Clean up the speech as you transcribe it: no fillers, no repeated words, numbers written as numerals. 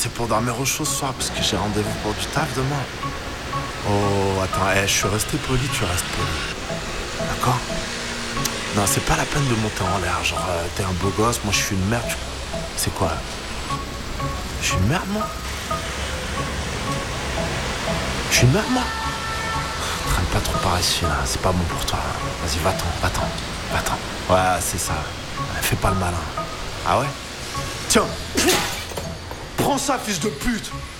c'est pour dormir au chaud ce soir parce que j'ai rendez-vous pour du taf demain. Oh, attends, je suis resté poli, tu restes poli. D'accord? Non, c'est pas la peine de monter en l'air. Genre, t'es un beau gosse, moi je suis une merde. C'est quoi? Je suis une merde, moi? Je suis une merde, moi? Traîne pas trop par ici, là. C'est pas bon pour toi. Vas-y, va-t'en. Ouais, c'est ça. Fais pas le malin. Ah ouais? Tiens! Prends ça, fils de pute!